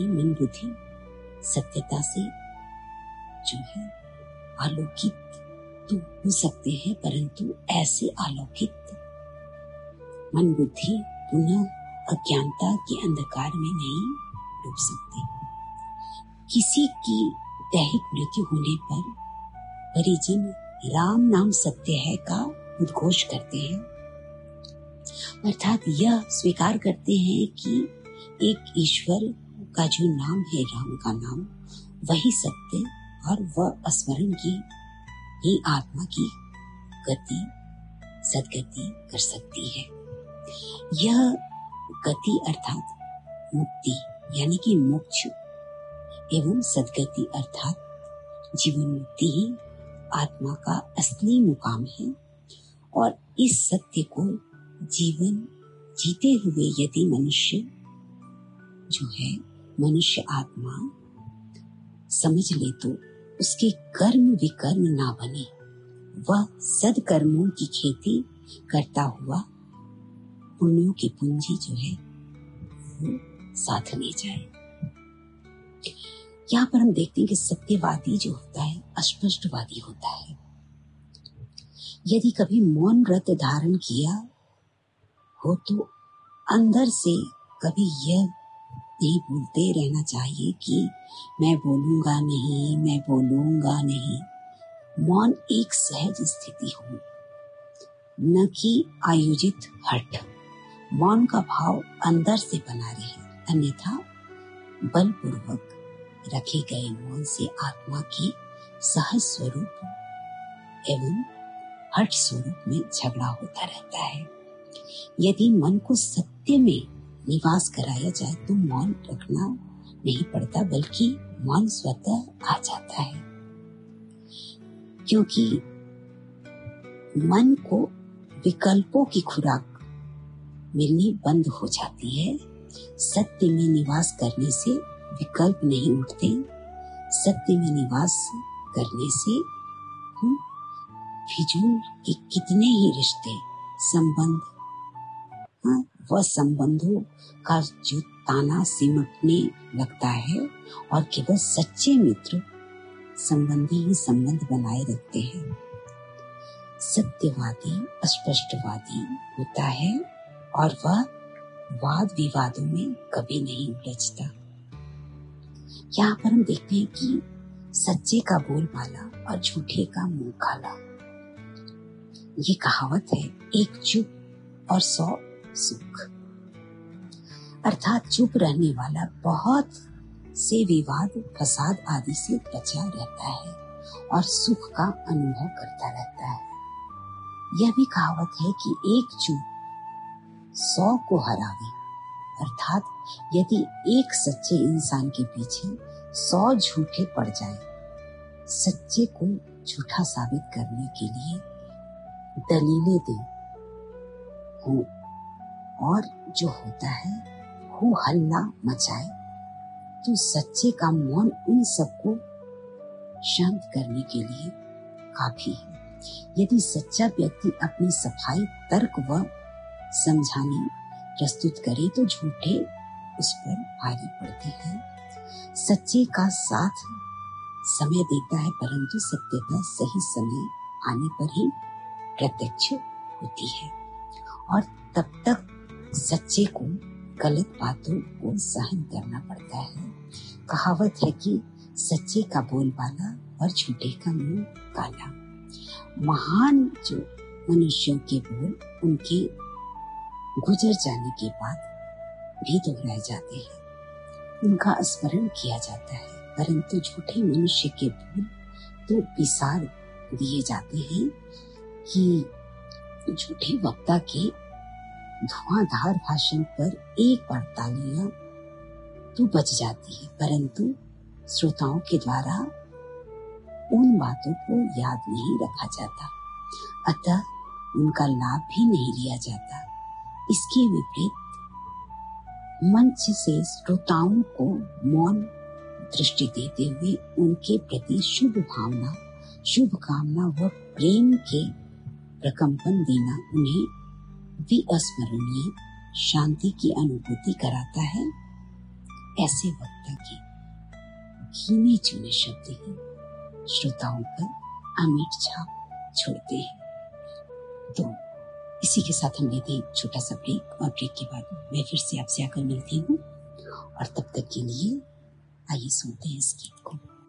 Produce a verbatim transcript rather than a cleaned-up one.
मन बुद्धि सत्यता से जो है आलोकित तो हो सकते हैं, परंतु ऐसे आलोकित मन बुद्धि पुनः अज्ञानता के अंधकार में नहीं डूब सकते। किसी की दैहिक मृत्यु होने पर परिजन राम नाम सत्य है का उद्घोष करते हैं, अर्थात यह स्वीकार करते हैं कि एक ईश्वर का जो नाम है, राम का नाम, वही सत्य और वह स्मरण की ही आत्मा की गति सदगति कर सकती है। यह गति अर्थात मुक्ति यानी कि मोक्ष एवं सदगति अर्थात जीवन मुक्ति ही आत्मा का असली मुकाम है। और इस सत्य को जीवन जीते हुए यदि मनुष्य जो है मनुष्य आत्मा समझ ले तो उसके कर्म विकर्म ना बने, वह सदकर्मों की खेती करता हुआ पुण्यों की पूंजी जो है वो साथ ले जाए। यहाँ पर हम देखते हैं कि सत्यवादी जो होता है अस्पष्टवादी होता है। यदि कभी मौन व्रत धारण किया हो तो अंदर से कभी यह नहीं भूलते रहना चाहिए कि मैं बोलूंगा नहीं, मैं बोलूंगा नहीं। मौन एक सहज स्थिति हो, न कि आयोजित हठ। मौन का भाव अंदर से बना रहे, अन्यथा बलपूर्वक रखे गए मौन से आत्मा की सहज स्वरूप एवं हठ स्वरूप में झगड़ा होता रहता है। यदि मन को सत्य में निवास कराया जाए तो मौन रखना नहीं पड़ता, बल्कि मौन स्वतः आ जाता है, क्योंकि मन को विकल्पों की खुराक मिलनी बंद हो जाती है। सत्य में निवास करने से विकल्प नहीं उठते। सत्य में निवास करने से हम फिजूल के कितने ही रिश्ते संबंध, हाँ, वह संबंधों का जो ताना सिमटने लगता है और केवल सच्चे मित्र संबंधी ही संबंध बनाए रखते हैं। सत्यवादी अस्पष्टवादी होता है और वह वाद विवादों में कभी नहीं उलझता। यहाँ पर हम देखते हैं कि सच्चे का बोलबाला और झूठे का मुंह काला। ये कहावत है, एक चुप और सौ सुख। अर्थात चुप रहने वाला बहुत से विवाद फसाद आदि से बचा रहता है और सुख का अनुभव करता रहता है। यह भी कहावत है कि एक चुप सौ को हरावे, अर्थात यदि एक सच्चे इंसान के पीछे सौ झूठे पड़ जाएं, सच्चे को झूठा साबित करने के लिए दलीलें दें हो और जो होता है हो हल्ला मचाए, तो सच्चे का मौन उन सबको शांत करने के लिए काफी है। यदि सच्चा व्यक्ति अपनी सफाई तर्क व समझाने प्रस्तुत करे तो झूठे उस पर भारी पड़ते हैं। सच्चे का साथ समय देता है, परंतु सत्यता सही समय आने पर ही प्रत्यक्ष होती है और तब तक सच्चे को गलत बातों को सहन करना पड़ता है। कहावत है कि सच्चे का बोलबाला और झूठे का मुंह काला। महान जो मनुष्यों के बोल उनके गुजर जाने के बाद भी दोहराए जाते हैं, उनका स्मरण किया जाता है, परंतु झूठे मनुष्य के बोल तो बिसार दिए जाते हैं कि झूठे वक्ता के धुआंधार भाषण पर एक बार तालियां तो बज जाती है, परंतु श्रोताओं के द्वारा उन बातों को याद नहीं रखा जाता, अतः उनका लाभ भी नहीं लिया जाता। इसके विपरीत मंच से श्रोताओं को मौन दृष्टि देते हुए उनके प्रति शुभ भावना, शुभ कामना व प्रेम के प्रकंपन देना उन्हें विस्मरणीय शांति की अनुभूति कराता है ऐसे वक्ता के गिने चुने शब्द ही श्रोताओं पर अमिट छाप छोड़ते हैं। तो इसी के साथ हम लेते हैं छोटा सा ब्रेक, और ब्रेक के बाद मैं फिर से आपसे आकर मिलती हूँ, और तब तक के लिए आइए सुनते हैं इस गीत को।